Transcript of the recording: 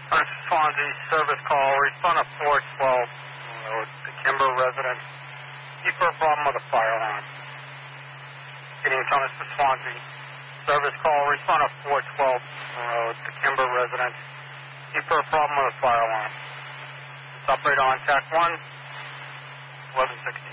Swansea service call. Respond to 412 Road, the Kimber residence. For a problem with a fire alarm. Getting Thomas to Swansea. Service call. Respond to 412 Road, the Kimber residence. For a problem with a fire alarm. Operator on TAC 1, 1160.